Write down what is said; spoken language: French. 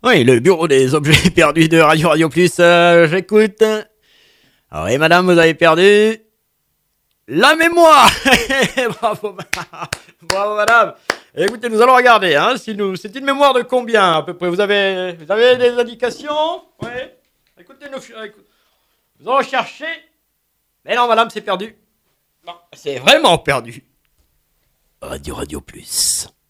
Oui, le bureau des objets perdus de Radio Radio Plus, j'écoute. Ah oui, madame, vous avez perdu la mémoire. Bravo, bravo, madame. Écoutez, nous allons regarder, hein, si nous, c'est une mémoire de combien à peu près. Vous avez des indications? Oui. Écoutez, nous allons chercher. Mais non, madame, c'est perdu. Non, c'est vraiment perdu. Radio Radio Plus.